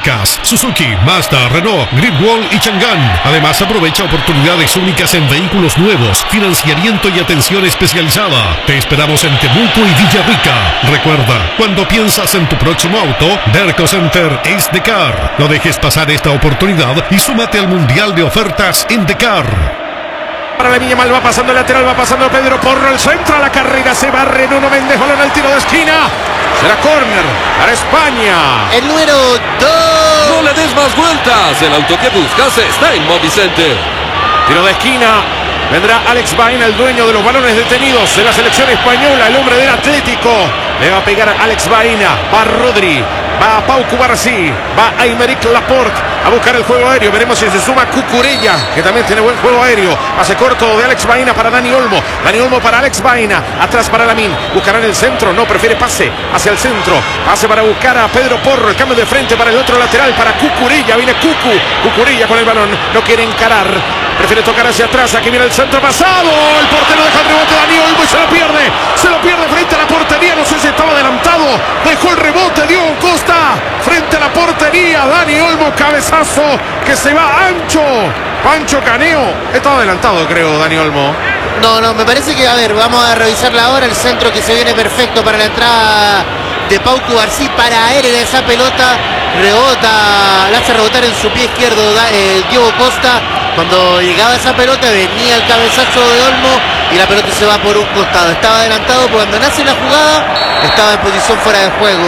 marcas: Suzuki, Mazda, Renault, Great Wall y Chang'an. Además, aprovecha oportunidades únicas en vehículos nuevos, financiamiento y atención especializada. Te esperamos en Temuco y Villarrica. Recuerda, cuando piensas en tu próximo auto, Derco Center es Decar. No dejes pasar esta oportunidad y súmate al Mundial de Ofertas en Decar. Para la Viña Mal, va pasando el lateral, va pasando Pedro Porro, el centro a la carrera, se barre Nuno Méndez, balón al tiro de esquina. Será córner para España. El número 2. No le des más vueltas, el auto que buscas está en Movicenter. Tiro de esquina, vendrá Alex Baena, el dueño de los balones detenidos de la selección española, el hombre del Atlético. Le va a pegar a Alex Baena, va Rodri, va a Pau Cubarsí, va a Aymeric Laporte a buscar el juego aéreo. Veremos si se suma Cucurella, que también tiene buen juego aéreo. Pase corto de Alex Baena para Dani Olmo. Dani Olmo para Alex Baena. Atrás para Lamine. Buscarán el centro. No, prefiere pase hacia el centro. Pase para buscar a Pedro Porro. El cambio de frente para el otro lateral, para Cucurella. Viene Cucurella con el balón. No quiere encarar. Prefiere tocar hacia atrás. Aquí viene el centro pasado. El portero deja el rebote. Dani Olmo y se lo pierde. Se lo pierde frente a la portería. No sé si estaba adelantado. Dejó el rebote. Diego Costa frente a la portería. Dani Olmo, cabezazo que se va ancho. Pancho Caneo. Estaba adelantado, creo, Dani Olmo. No, me parece que, a ver, vamos a revisarla ahora. El centro que se viene perfecto para la entrada de Pau Cubarsí, para aérea esa pelota. Rebota, la hace rebotar en su pie izquierdo Diego Costa. Cuando llegaba esa pelota venía el cabezazo de Olmo y la pelota se va por un costado. Estaba adelantado, porque cuando nace la jugada estaba en posición fuera de juego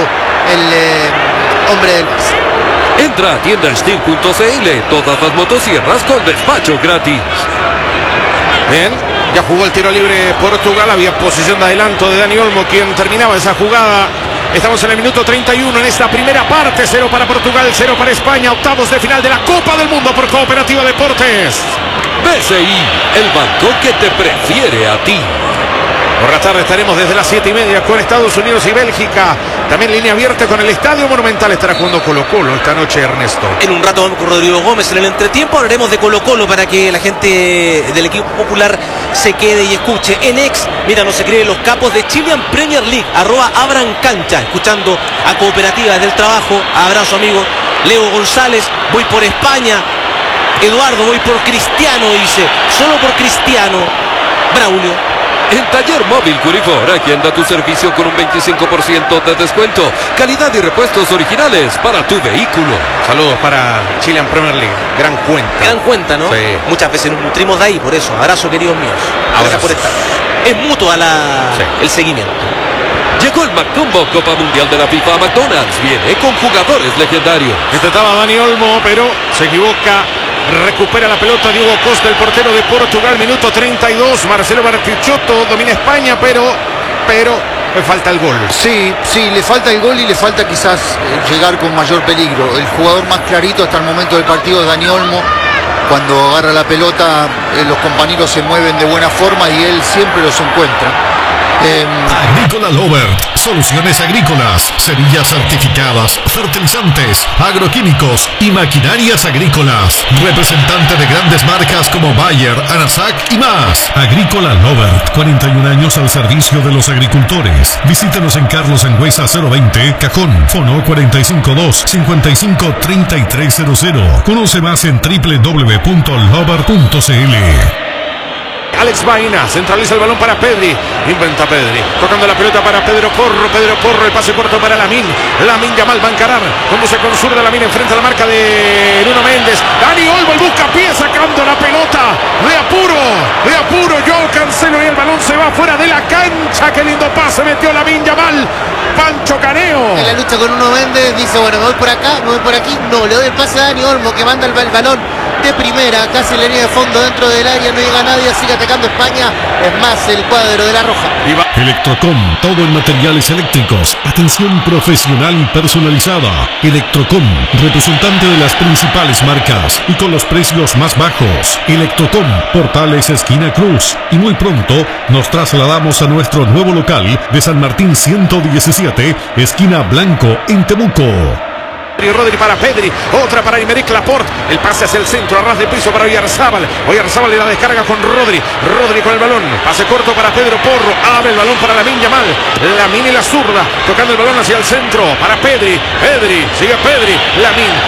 el hombre del pase. Entra a tiendasting.cl, todas las motosierras con despacho gratis. Bien, ya jugó el tiro libre Portugal. Había posición de adelanto de Dani Olmo, quien terminaba esa jugada. Estamos en el minuto 31 en esta primera parte. 0 para Portugal, 0 para España. Octavos de final de la Copa del Mundo por Cooperativa Deportes. BCI, el banco que te prefiere a ti. Por la tarde estaremos desde las 7:30 con Estados Unidos y Bélgica. También línea abierta con el Estadio Monumental. Estará jugando Colo-Colo esta noche, Ernesto. En un rato vamos con Rodrigo Gómez. En el entretiempo hablaremos de Colo-Colo para que la gente del equipo popular se quede y escuche. En X, mira, nos escriben los capos de Chilean Premier League, @AbranCancha, escuchando a Cooperativa desde el trabajo. Abrazo, amigo. Leo González, voy por España. Eduardo, voy por Cristiano, dice. Solo por Cristiano. Braulio. En Taller Móvil Curifor, agenda tu servicio con un 25% de descuento. Calidad y repuestos originales para tu vehículo. Saludos para Chilean Premier League. Gran cuenta. Gran cuenta, ¿no? Sí. Muchas veces nos nutrimos de ahí, por eso. Abrazo, queridos míos. Gracias por estar. Es mutua el seguimiento. Llegó el McDumbo Copa Mundial de la FIFA a McDonald's. Viene con jugadores legendarios. Intentaba Dani Olmo, pero se equivoca. Recupera la pelota Diego Costa, el portero de Portugal. Minuto 32. Marcelo Bartichotto domina España, pero le falta el gol. Sí, le falta el gol y le falta quizás llegar con mayor peligro. El jugador más clarito hasta el momento del partido es Dani Olmo. Cuando agarra la pelota, los compañeros se mueven de buena forma y él siempre los encuentra. Agrícola Lovert, soluciones agrícolas, semillas certificadas, fertilizantes, agroquímicos y maquinarias agrícolas. Representante de grandes marcas como Bayer, Anasac y más. Agrícola Lovert, 41 años al servicio de los agricultores. Visítenos en Carlos Engüesa 020, Cajón, Fono 452-553300. Conoce más en www.lovert.cl. Alex Baena centraliza el balón para Pedri. Inventa Pedri. Tocando la pelota para Pedro Porro. El pase corto para Lamine. Lamine Yamal va a encarar. Como se consurda Lamine enfrente a la marca de Nuno Méndez. Dani Olmo, el buscapié, sacando la pelota. De apuro. Joao Cancelo y el balón se va fuera de la cancha. Qué lindo pase metió Lamine Yamal. Pancho Caneo. En la lucha con Nuno Méndez dice, bueno, me voy por acá, me voy por aquí. No, le doy el pase a Dani Olmo, que manda el balón de primera, casi en la línea de fondo dentro del área. No llega nadie, sigue atacando España. Es más, el cuadro de la Roja. Electrocom, todo en materiales eléctricos. Atención profesional y personalizada. Electrocom, representante de las principales marcas y con los precios más bajos. Electrocom, Portales esquina Cruz. Y muy pronto nos trasladamos a nuestro nuevo local de San Martín 117, esquina Blanco, en Temuco. Rodri para Pedri, otra para Aymeric Laporte, el pase hacia el centro, a ras de piso para Oyarzábal le la descarga con Rodri con el balón, pase corto para Pedro Porro, abre el balón para Lamine Yamal, Lamine y la zurda, tocando el balón hacia el centro, para Pedri, sigue Pedri, Lamine